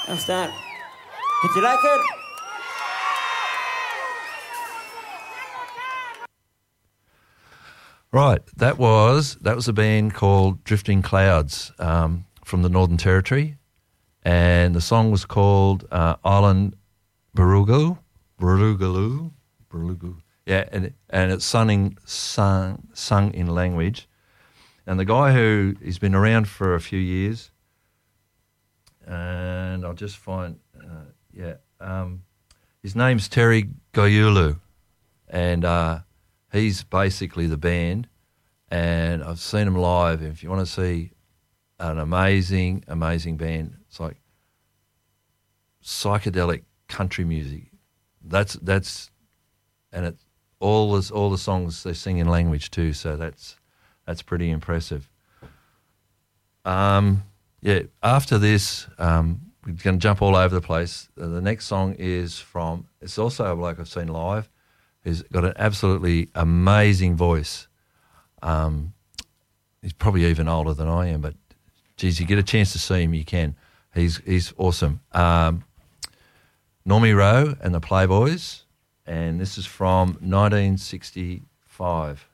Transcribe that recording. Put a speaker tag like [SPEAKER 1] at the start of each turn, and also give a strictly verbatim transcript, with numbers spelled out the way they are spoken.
[SPEAKER 1] How's that? Did you like it?
[SPEAKER 2] Right, that was that was a band called Drifting Clouds um, from the Northern Territory, and the song was called uh, Island Barugu, Barugaloo, Barugu. Yeah, and and it's sung sung sung in language, and the guy who he's been around for a few years, and I'll just find uh, yeah, um, his name's Terry Goyulu, and. Uh, He's basically the band, and I've seen him live. If you want to see an amazing, amazing band, it's like psychedelic country music. That's that's, and it all this all the songs they sing in language too. So that's that's pretty impressive. Um, yeah. After this, um, we're going to jump all over the place. Uh, the next song is from. It's also a bloke I've seen live. He's got an absolutely amazing voice. Um, he's probably even older than I am, but geez, you get a chance to see him, you can. He's he's awesome. Um, Normie Rowe and the Playboys, and this is from nineteen sixty-five.